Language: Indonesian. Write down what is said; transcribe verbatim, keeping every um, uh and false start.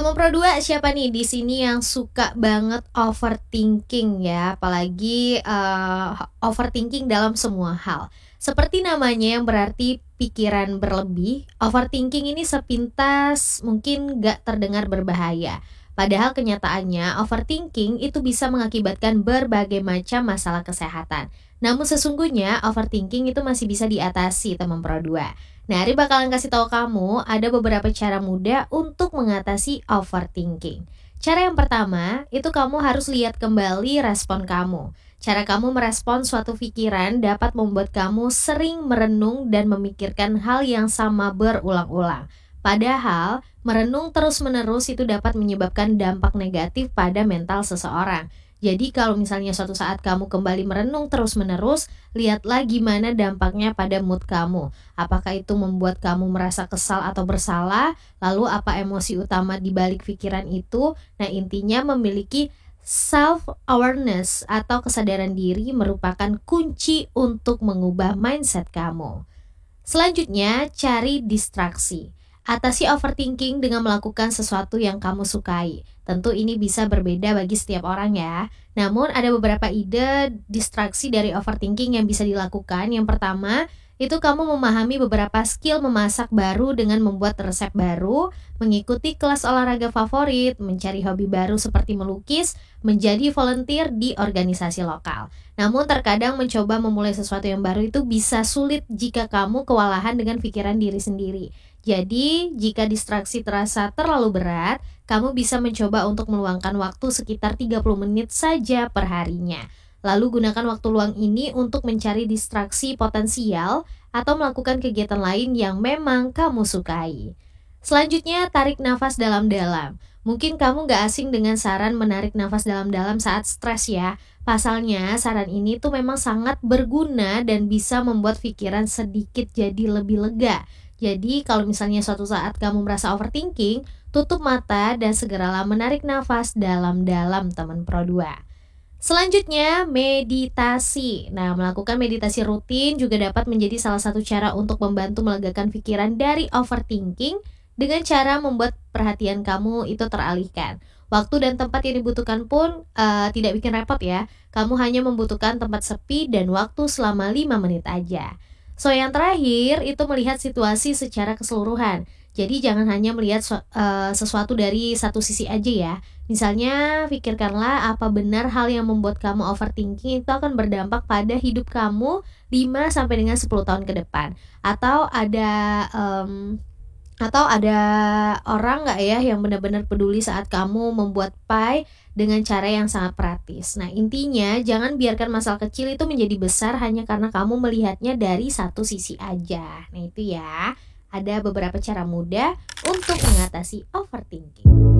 Teman Pro dua, siapa nih di sini yang suka banget overthinking ya, apalagi uh, overthinking dalam semua hal. Seperti namanya yang berarti pikiran berlebih, overthinking ini sepintas mungkin gak terdengar berbahaya. Padahal kenyataannya overthinking itu bisa mengakibatkan berbagai macam masalah kesehatan. Namun sesungguhnya overthinking itu masih bisa diatasi teman Pro dua. Nah, Ari bakalan kasih tahu kamu ada beberapa cara mudah untuk mengatasi overthinking. Cara yang pertama, itu kamu harus lihat kembali respon kamu. Cara kamu merespon suatu pikiran dapat membuat kamu sering merenung dan memikirkan hal yang sama berulang-ulang. Padahal, merenung terus-menerus itu dapat menyebabkan dampak negatif pada mental seseorang. Jadi kalau misalnya suatu saat kamu kembali merenung terus-menerus, lihatlah gimana dampaknya pada mood kamu. Apakah itu membuat kamu merasa kesal atau bersalah? Lalu apa emosi utama di balik pikiran itu? Nah, intinya memiliki self-awareness atau kesadaran diri merupakan kunci untuk mengubah mindset kamu. Selanjutnya, cari distraksi. Atasi overthinking dengan melakukan sesuatu yang kamu sukai. Tentu ini bisa berbeda bagi setiap orang ya. Namun ada beberapa ide distraksi dari overthinking yang bisa dilakukan. Yang pertama, itu kamu memahami beberapa skill memasak baru dengan membuat resep baru, mengikuti kelas olahraga favorit, mencari hobi baru seperti melukis, menjadi volunteer di organisasi lokal. Namun terkadang mencoba memulai sesuatu yang baru itu bisa sulit jika kamu kewalahan dengan pikiran diri sendiri. Jadi, jika distraksi terasa terlalu berat, kamu bisa mencoba untuk meluangkan waktu sekitar tiga puluh menit saja per harinya. Lalu gunakan waktu luang ini untuk mencari distraksi potensial atau melakukan kegiatan lain yang memang kamu sukai. Selanjutnya, tarik nafas dalam-dalam. Mungkin kamu gak asing dengan saran menarik nafas dalam-dalam saat stres ya. Pasalnya, saran ini tuh memang sangat berguna dan bisa membuat pikiran sedikit jadi lebih lega. Jadi kalau misalnya suatu saat kamu merasa overthinking, tutup mata dan segeralah menarik nafas dalam-dalam teman Pro dua. Selanjutnya, meditasi. Nah, melakukan meditasi rutin juga dapat menjadi salah satu cara untuk membantu melegakan pikiran dari overthinking dengan cara membuat perhatian kamu itu teralihkan. Waktu dan tempat yang dibutuhkan pun uh, tidak bikin repot ya. Kamu hanya membutuhkan tempat sepi dan waktu selama lima menit aja. So, yang terakhir itu melihat situasi secara keseluruhan. Jadi jangan hanya melihat uh, sesuatu dari satu sisi aja ya. Misalnya, pikirkanlah apa benar hal yang membuat kamu overthinking itu akan berdampak pada hidup kamu lima sampai dengan sepuluh tahun ke depan. Atau ada um, atau ada orang nggak ya yang benar-benar peduli saat kamu membuat pie dengan cara yang sangat praktis. Nah, intinya jangan biarkan masalah kecil itu menjadi besar hanya karena kamu melihatnya dari satu sisi aja. Nah, itu ya, ada beberapa cara mudah untuk mengatasi overthinking.